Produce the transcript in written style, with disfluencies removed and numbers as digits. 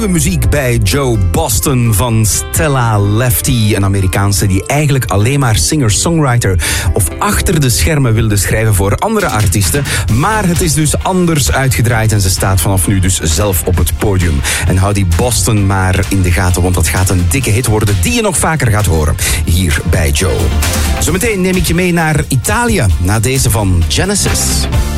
nieuwe muziek bij Joe Boston van Stella Lefty. Een Amerikaanse die eigenlijk alleen maar singer-songwriter of achter de schermen wilde schrijven voor andere artiesten. Maar het is dus anders uitgedraaid en ze staat vanaf nu dus zelf op het podium. En hou die Boston maar in de gaten, want dat gaat een dikke hit worden die je nog vaker gaat horen hier bij Joe. Zometeen neem ik je mee naar Italië, na deze van Genesis.